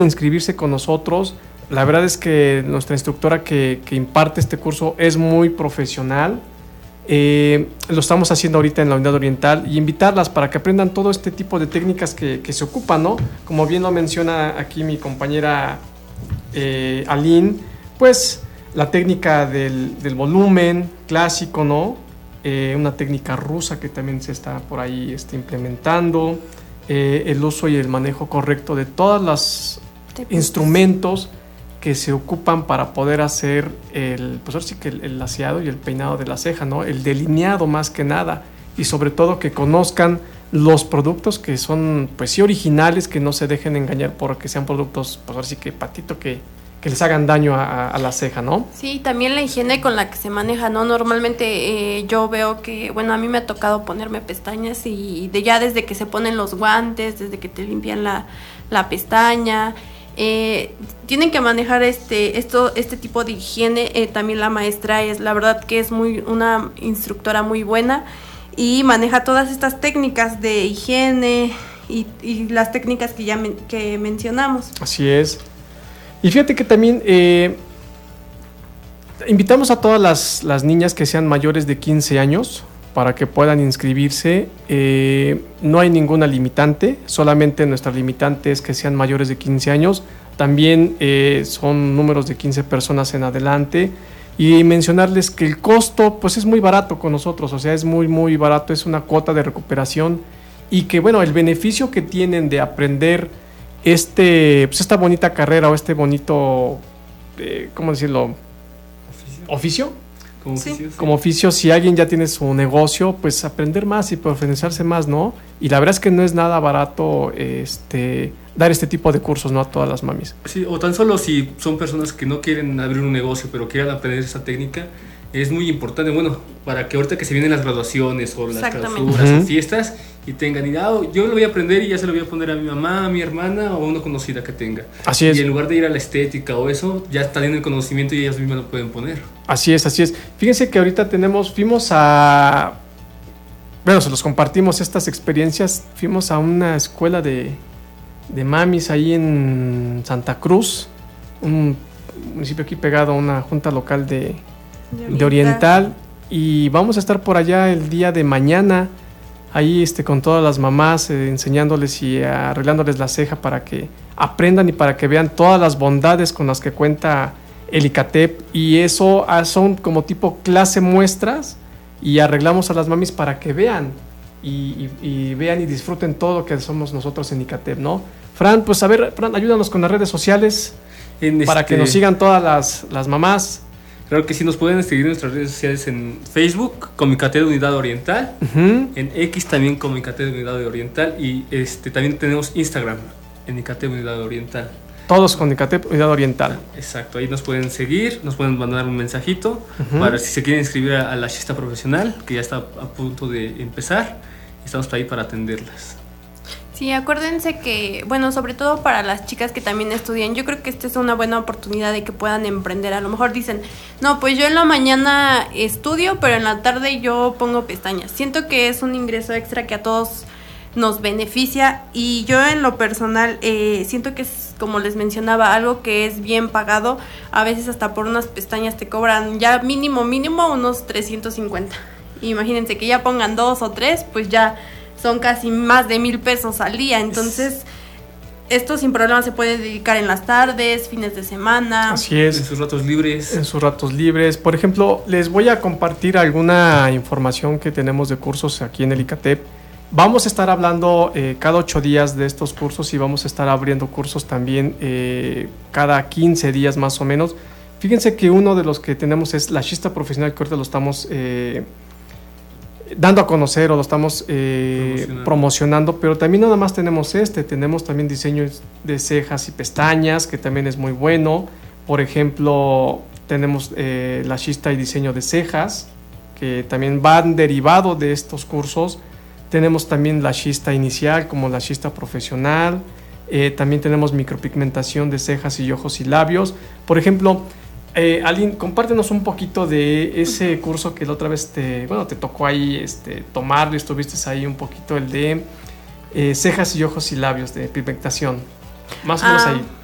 inscribirse con nosotros. La verdad es que nuestra instructora que imparte este curso es muy profesional. Lo estamos haciendo ahorita en la Unidad Oriental y invitarlas para que aprendan todo este tipo de técnicas que se ocupan, ¿no? Como bien lo menciona aquí mi compañera Aline, pues la técnica del volumen clásico, ¿no? Una técnica rusa que también se está por ahí implementando, el uso y el manejo correcto de todos los instrumentos que se ocupan para poder hacer pues ahora sí que el laseado y el peinado de la ceja, ¿no? El delineado más que nada, y sobre todo que conozcan los productos que son, pues sí, originales, que no se dejen engañar porque sean productos, pues ahora sí que patito, que les hagan daño a la ceja, ¿no? Sí, también la higiene con la que se maneja, ¿no? Normalmente yo veo que, bueno, a mí me ha tocado ponerme pestañas y ya desde que se ponen los guantes, desde que te limpian la pestaña, tienen que manejar este tipo de higiene. También la maestra la verdad que es una instructora muy buena y maneja todas estas técnicas de higiene y las técnicas que mencionamos. Así es. Y fíjate que también invitamos a todas las niñas que sean mayores de 15 años para que puedan inscribirse. No hay ninguna limitante, solamente nuestra limitante es que sean mayores de 15 años. También son números de 15 personas en adelante. Y mencionarles que el costo pues es muy barato con nosotros, o sea, es muy muy barato, es una cuota de recuperación, y que bueno, el beneficio que tienen de aprender pues esta bonita carrera o este bonito, ¿cómo decirlo? ¿Oficio? Como oficio, si alguien ya tiene su negocio, pues aprender más y profesionalizarse más, ¿no? Y la verdad es que no es nada barato dar este tipo de cursos, ¿no? A todas las mamis. Sí, o tan solo si son personas que no quieren abrir un negocio, pero quieran aprender esa técnica, es muy importante, bueno, para que ahorita que se vienen las graduaciones o las clausuras o fiestas y tengan idea, yo lo voy a aprender y ya se lo voy a poner a mi mamá, a mi hermana o a una conocida que tenga. Así es. Y en lugar de ir a la estética o eso, ya está en el conocimiento y ellas mismas lo pueden poner. Así es, así es. Fíjense que ahorita fuimos a, bueno, se los compartimos estas experiencias, fuimos a una escuela de mamis ahí en Santa Cruz, un municipio aquí pegado a una junta local de Oriental, y vamos a estar por allá el día de mañana ahí con todas las mamás, enseñándoles y arreglándoles la ceja para que aprendan y para que vean todas las bondades con las que cuenta el ICATEP, y eso son como tipo clase muestras, y arreglamos a las mamis para que vean y vean y disfruten todo lo que somos nosotros en ICATEP, ¿no? Fran, pues a ver, Fran, ayúdanos con las redes sociales para que nos sigan todas las mamás. Claro que sí, nos pueden seguir en nuestras redes sociales en Facebook como ICATEP Unidad Oriental, en X también como ICATEP Unidad Oriental, y también tenemos Instagram en ICATEP Unidad Oriental. Todos con ICATEP Unidad Oriental. Exacto, ahí nos pueden seguir, nos pueden mandar un mensajito para si se quieren inscribir a la Chista Profesional, que ya está a punto de empezar, estamos ahí para atenderlas. Sí, acuérdense que, bueno, sobre todo para las chicas que también estudian, yo creo que esta es una buena oportunidad de que puedan emprender. A lo mejor dicen, no, pues yo en la mañana estudio, pero en la tarde yo pongo pestañas. Siento que es un ingreso extra que a todos nos beneficia, y yo en lo personal siento que es, como les mencionaba, algo que es bien pagado. A veces hasta por unas pestañas te cobran ya mínimo unos 350. Imagínense que ya pongan 2 o 3, pues ya son casi más de 1,000 pesos al día. Entonces esto sin problema se puede dedicar en las tardes, fines de semana. Así es. En sus ratos libres. En sus ratos libres. Por ejemplo, les voy a compartir alguna información que tenemos de cursos aquí en el ICATEP. Vamos a estar hablando cada 8 días de estos cursos, y vamos a estar abriendo cursos también cada 15 días más o menos. Fíjense que uno de los que tenemos es la Chista Profesional, que ahorita lo estamos dando a conocer o lo estamos promocionando, pero también no nada más tenemos tenemos también diseño de cejas y pestañas, que también es muy bueno. Por ejemplo, tenemos la Chista y diseño de cejas, que también van derivado de estos cursos. Tenemos también la Chista inicial como la Chista Profesional. También tenemos micropigmentación de cejas y ojos y labios. Por ejemplo, Aline, compártenos un poquito de ese curso que la otra vez te tocó ahí tomar, y estuviste ahí un poquito, el de cejas y ojos y labios de pigmentación. Más o menos ahí.